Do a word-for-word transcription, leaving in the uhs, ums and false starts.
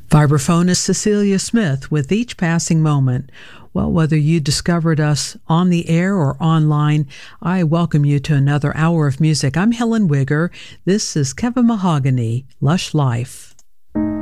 Vibraphone is Cecilia Smith with Each Passing Moment. Well, whether you discovered us on the air or online, I welcome you to another hour of music. I'm Helen Wigger. This is Kevin Mahogany, Lush Life.